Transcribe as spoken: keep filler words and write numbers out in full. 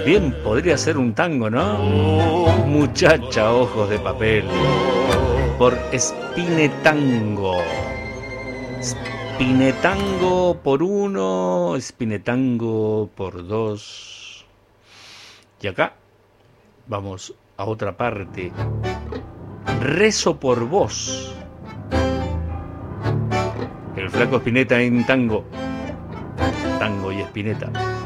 Bien podría ser un tango, ¿no? Muchacha, ojos de papel. Por Spinetango. Spinetango por uno, Spinetango por dos. Y acá vamos a otra parte. Rezo por vos. El flaco Spinetta en tango. Tango y Spinetta.